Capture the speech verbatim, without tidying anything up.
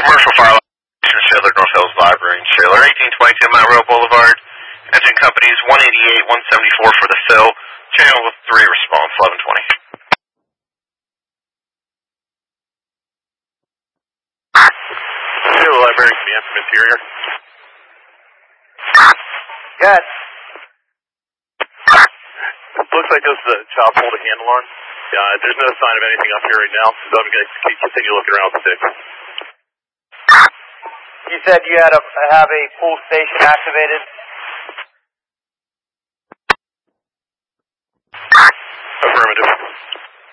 Commercial fire line, Sailor North Hills Library, Sailor eighteen twenty-two Mount Royal Boulevard. Engine companies one eighty-eight, one seventy-four for the fill. Channel with three response, eleven twenty. Sailor Library command from interior. Good. Looks like this is a child pulled a handle on. Uh, there's no sign of anything up here right now, so I'm going to continue looking around with the stick. You said you had a have a pull station activated.